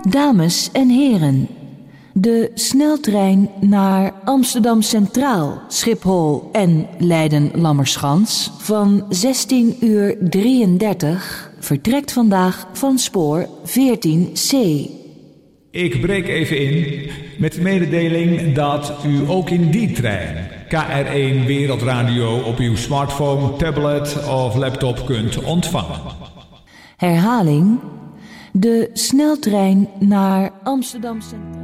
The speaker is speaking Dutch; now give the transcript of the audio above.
Dames en heren, de sneltrein naar Amsterdam Centraal, Schiphol en Leiden-Lammerschans van 16:33 vertrekt vandaag van spoor 14C. Ik breek even in met de mededeling dat u ook in die trein KR1 Wereldradio op uw smartphone, tablet of laptop kunt ontvangen. Herhaling, de sneltrein naar Amsterdam Centraal.